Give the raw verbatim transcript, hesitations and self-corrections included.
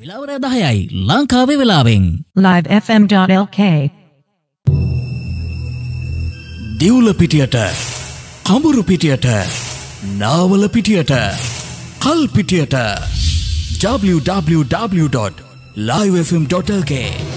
වෙලාව දහයයි ලංකාවේ වෙලාවෙන් live f m dot l k දිවුල පිටියට කඹුරු පිටියට Nawala පිටියට කල් පිටියට w w w dot live f m dot l k